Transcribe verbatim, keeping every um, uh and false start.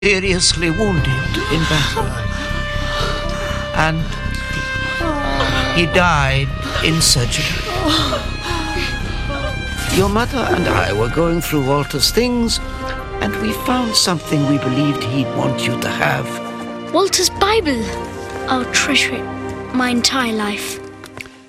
seriously wounded in battle. And he died in surgery. Your mother and I were going through Walter's things, and we found something we believed he'd want you to have. Walter's Bible. I'll treasure it my entire life.